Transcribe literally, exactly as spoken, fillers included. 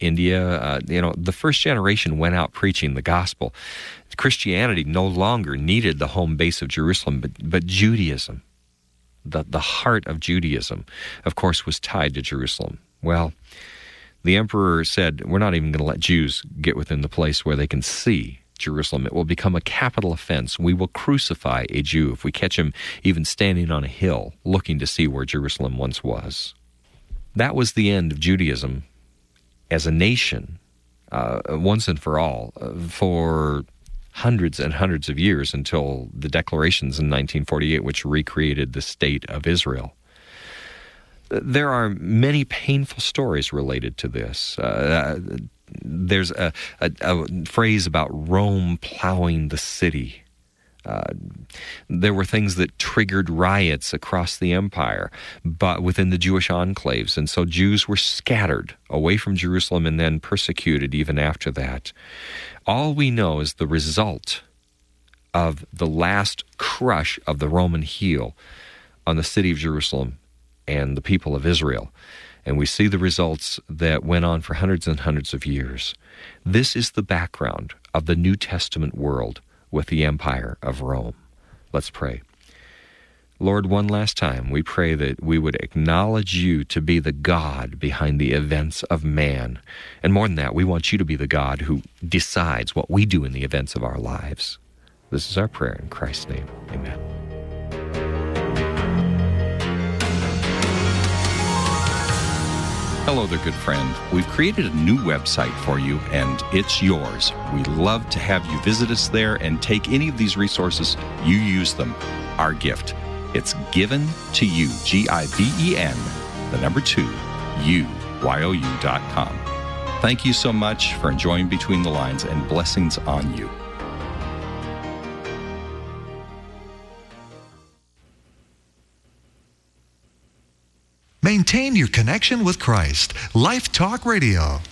India. Uh, you know, the first generation went out preaching the gospel. Christianity no longer needed the home base of Jerusalem, but, but Judaism, the, the heart of Judaism, of course, was tied to Jerusalem. Well, the emperor said, we're not even going to let Jews get within the place where they can see Jerusalem. It will become a capital offense. We will crucify a Jew if we catch him even standing on a hill looking to see where Jerusalem once was. That was the end of Judaism as a nation, uh, once and for all, uh, for hundreds and hundreds of years until the declarations in nineteen forty-eight, which recreated the state of Israel. There are many painful stories related to this. Uh, there's a, a, a phrase about Rome plowing the city. Uh, there were things that triggered riots across the empire, but within the Jewish enclaves. And so Jews were scattered away from Jerusalem and then persecuted even after that. All we know is the result of the last crush of the Roman heel on the city of Jerusalem and the people of Israel. And we see the results that went on for hundreds and hundreds of years. This is the background of the New Testament world with the empire of Rome. Let's pray. Lord, one last time, we pray that we would acknowledge you to be the God behind the events of man. And more than that, we want you to be the God who decides what we do in the events of our lives. This is our prayer in Christ's name. Amen. Hello there, good friend. We've created a new website for you, and it's yours. We love to have you visit us there and take any of these resources. You use them. Our gift. It's given to you, G I V E N, the number two, U, Y O U dot com. Thank you so much for enjoying Between the Lines, and blessings on you. Maintain your connection with Christ. Life Talk Radio.